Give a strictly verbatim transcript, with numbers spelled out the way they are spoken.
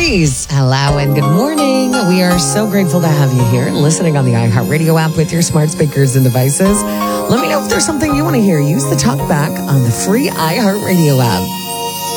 Reese. Hello and good morning. We are so grateful to have you here listening on the iHeartRadio app with your smart speakers and devices. Let me know if there's something you want to hear. Use the talkback on the free iHeartRadio app.